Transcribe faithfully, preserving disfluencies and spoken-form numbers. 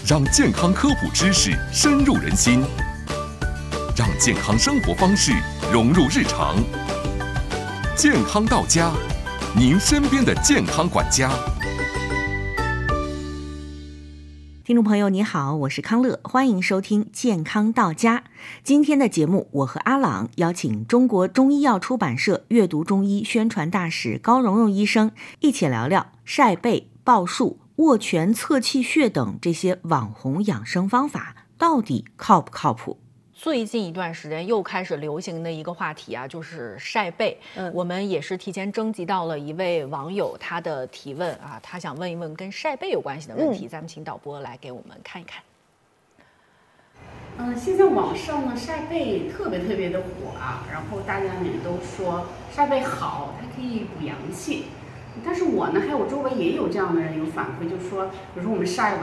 让健康科普知识深入人心，让健康生活方式融入日常。健康到家，您身边的健康管家。 听众朋友你好，我是康乐，欢迎收听健康到家。今天的节目，我和阿朗邀请中国中医药出版社阅读中医宣传大使高蓉蓉医生，一起聊聊晒背、抱树、握拳、测气血等这些网红养生方法到底靠不靠谱。 最近一段时间又开始流行的一个话题啊，就是晒背。嗯，我们也是提前征集到了一位网友他的提问啊，他想问一问跟晒背有关系的问题，嗯、咱们请导播来给我们看一看。 嗯，现在网上呢晒背特别特别的火啊，然后大家呢也都说晒背好，它可以补阳气。但是我呢，还有周围也有这样的人有反馈，就说，比如说我们晒完。